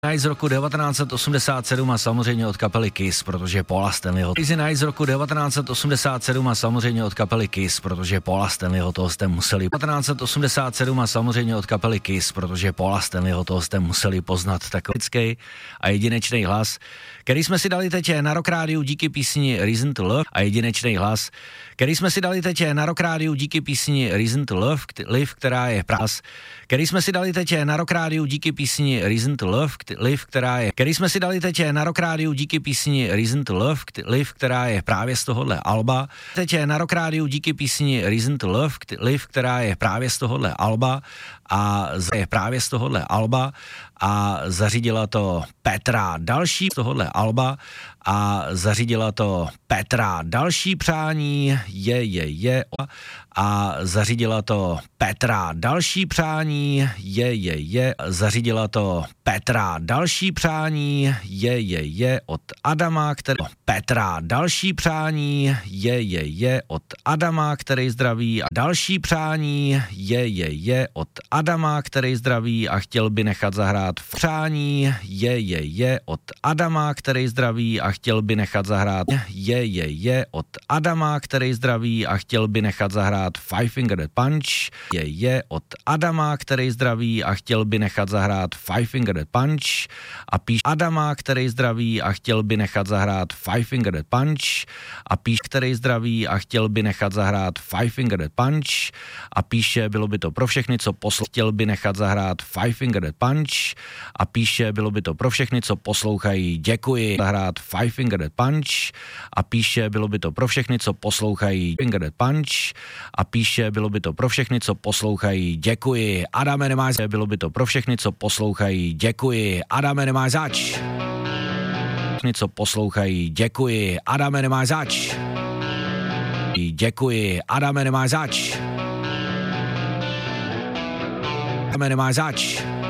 Night z roku 1987 a samozřejmě od kapely Kiss, protože Paula Stanleyho. Crazy Night z roku 1987 a samozřejmě od kapely Kiss, protože Paula Stanleyho toho jste museli. 1987 a samozřejmě od kapely Kiss, protože Paula Stanleyho toho jste museli poznat, takový a jedinečný hlas, který jsme si dali teď na Rock Rádiu díky písni Reason to Love a jedinečný hlas, který jsme si dali teď na Rock Rádiu díky písni Reason to Live, která je prás, který jsme si dali teď na Rock Rádiu díky písni Reason to Live, která je, který jsme si dali teď na Rock Rádiu díky písni Reason to Live, která je právě z tohohle alba. Teď na Rock Rádiu díky písni Reason to Live, která je právě z tohohle alba a zařídila to Petra další z tohohle alba a zařídila to Petra další přání a zařídila to Petra další přání zařídila to Petra další přání od Adama, který Petra další přání od Adama, který zdraví a další přání od Adama, který zdraví a chtěl by nechat zahrát přání od Adama, který zdraví a chtěl by nechat zahrát od Adama, který zdraví a chtěl by nechat zahrát Five Finger Death Punch od Adama, který zdraví a chtěl by nechat zahrát Five Finger Death Punch a píš Adama, který zdraví a chtěl by nechat zahrát Five Finger Death Punch a píš, který zdraví a chtěl by nechat zahrát Five Finger Death Punch a píše, bylo by to pro všechny, co chtěl by nechat zahrát Five Finger Death Punch a píše, bylo by to pro všechny, co poslouchají, děkuji, zahrát Five Finger Death Punch a píše, bylo by to pro všechny, co poslouchají, Finger Death Punch a píše, bylo by to pro všechny, co poslouchají, děkuji, Adame nemáš, bylo by to pro všechny, co poslouchají, děkuji, Adame nemáš zač. Co poslouchají, děkuji, Adame nemáš zač. Děkuji, Adame nemáš zač. Adame nemáš zač.